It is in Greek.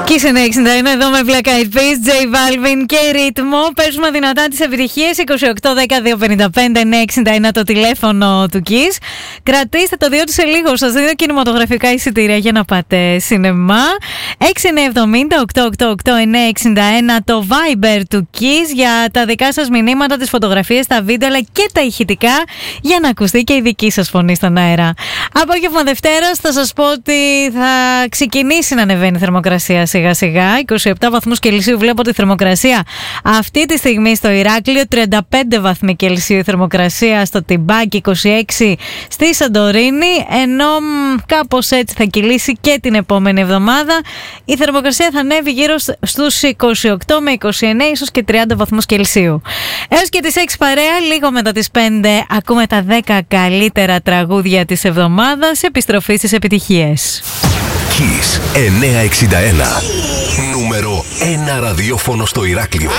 Kiss 91 εδώ με Black Eyed Peas, J Balvin και ρύθμο. Παίζουμε δυνατά τις επιτυχίες. 28-10-255-961 το τηλέφωνο του Kiss. Κρατήστε το διότι σε λίγο σας δίνω κινηματογραφικά εισιτήρια για να πάτε σινεμά. 6970-888-961 το Viber του Kiss για τα δικά σας μηνύματα, τις φωτογραφίες, τα βίντεο αλλά και τα ηχητικά για να ακουστεί και η δική σας φωνή στον αέρα. Απόγευμα Δευτέρας θα σας πω ότι θα ξεκινήσει να ανεβαίνει η θερμοκρασία σιγά σιγά. 27 βαθμούς Κελσίου βλέπω τη θερμοκρασία αυτή τη στιγμή στο Ηράκλειο, 35 βαθμοί Κελσίου η θερμοκρασία στο Τιμπάκι, 26 στη Σαντορίνη, ενώ κάπως έτσι θα κυλήσει και την επόμενη εβδομάδα. Η θερμοκρασία θα ανέβει γύρω στους 28 με 29 ίσως και 30 βαθμούς Κελσίου. Έως και τις 6 παρέα, λίγο μετά τις 5 ακούμε τα 10 καλύτερα τραγούδια της εβδομάδας. Επιστροφή στις επιτυχίες. Kiss 961. Νούμερο 1 ραδιόφωνο στο Ηράκλειο.